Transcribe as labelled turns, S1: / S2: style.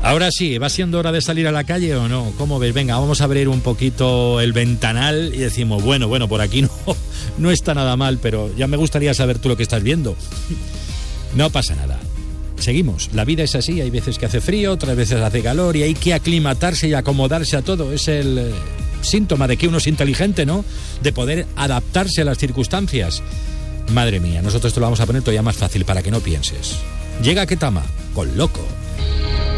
S1: Ahora sí, ¿va siendo hora de salir a la calle o no? ¿Cómo ves? Venga, vamos a abrir un poquito el ventanal y decimos, bueno, por aquí no está nada mal, pero ya me gustaría saber tú lo que estás viendo. No pasa nada. Seguimos. La vida es así, hay veces que hace frío, otras veces hace calor y hay que aclimatarse y acomodarse a todo. Es el síntoma de que uno es inteligente, ¿no? De poder adaptarse a las circunstancias. Madre mía, nosotros te lo vamos a poner todavía más fácil para que no pienses. Llega Ketama con Loco.